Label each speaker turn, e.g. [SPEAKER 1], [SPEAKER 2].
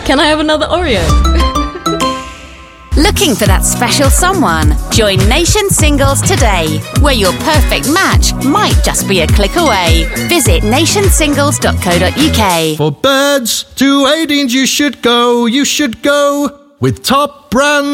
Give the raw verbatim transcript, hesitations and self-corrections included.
[SPEAKER 1] Can I have another Oreo?
[SPEAKER 2] Looking for that special someone? Join Nation Singles today, where your perfect match might just be a click away. Visit nation singles dot co dot uk.
[SPEAKER 3] For birds to Aideen you should go, you should go with top brand